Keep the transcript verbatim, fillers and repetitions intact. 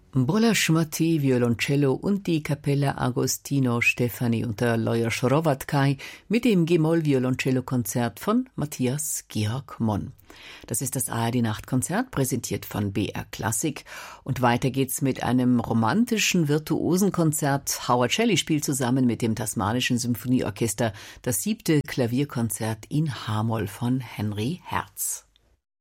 Bolla Schmatti, Violoncello und die Kapelle Agostino Stefani unter Lajos Hrovatkai mit dem G-Moll-Violoncello-Konzert von Matthias Georg Monn. Das ist das A R D-Nachtkonzert, präsentiert von B R Klassik. Und weiter geht's mit einem romantischen Virtuosenkonzert. Howard Shelley spielt zusammen mit dem Tasmanischen Symphonieorchester das siebte Klavierkonzert in H-Moll von Henry Herz.